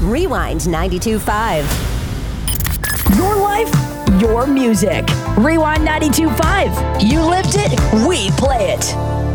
Rewind 92.5. Your life, your music. Rewind 92.5. You lived it, we play it.